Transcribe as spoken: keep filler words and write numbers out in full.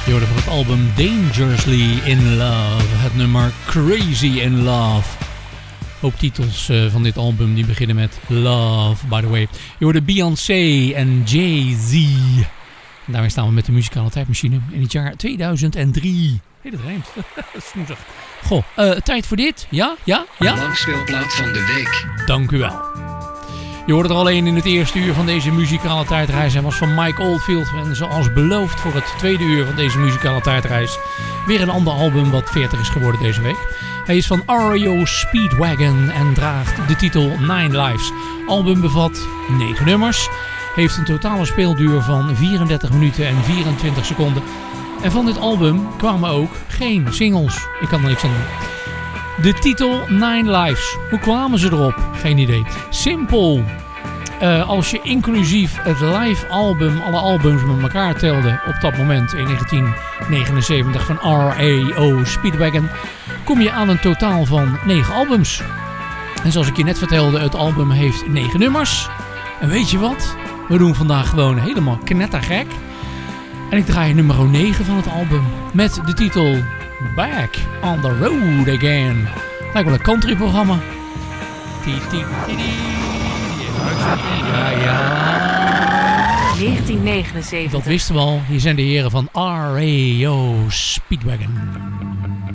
Je hoorde van het album Dangerously in Love. Het nummer Crazy in Love. Hoop titels uh, van dit album die beginnen met Love, by the way. Je hoorde Beyoncé en Jay-Z. En daarmee staan we met de muzikale tijdmachine in het jaar tweeduizend drie. Hé, hey, dat rijmt. Snoezig. Goh, uh, tijd voor dit? Ja? Ja? Ja? Langspeelplaat van de week. Dank u wel. Je hoorde er al een in het eerste uur van deze muzikale tijdreis. Hij was van Mike Oldfield. En zoals beloofd voor het tweede uur van deze muzikale tijdreis weer een ander album wat veertig is geworden deze week. Hij is van R E O Speedwagon en draagt de titel Nine Lives. Het album bevat negen nummers. Heeft een totale speelduur van vierendertig minuten en vierentwintig seconden. En van dit album kwamen ook geen singles. Ik kan er niks aan doen. De titel Nine Lives. Hoe kwamen ze erop? Geen idee. Simpel. Uh, als je inclusief het live album, alle albums met elkaar telde op dat moment in negentien negenenzeventig van R E O Speedwagon, kom je aan een totaal van negen albums. En zoals ik je net vertelde, het album heeft negen nummers. En weet je wat? We doen vandaag gewoon helemaal knettergek. En ik draai nummer negen van het album met de titel Back on the Road Again. Lijkt wel een country programma. Ja, ja. negentien negenenzeventig. Dat wisten we al. Hier zijn de heren van R E O Speedwagon.